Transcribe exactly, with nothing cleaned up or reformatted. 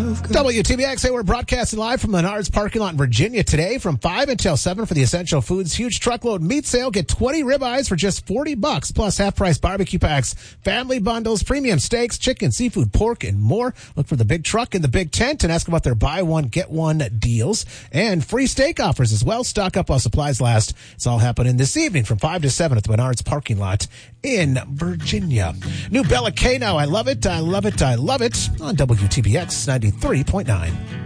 W T B X, hey, we're broadcasting live from Menards parking lot in Virginia today from five until seven for the Essential Foods huge truckload meat sale. Get twenty ribeyes for just forty bucks plus half-price barbecue packs, family bundles, premium steaks, chicken, seafood, pork, and more. Look for the big truck in the big tent and ask about their buy one, get one deals and free steak offers as well. Stock up while supplies last. It's all happening this evening from five to seven at the Menards parking lot in Virginia. New Bella K now. I love it. I love it. I love it on W T B X ninety-three point nine.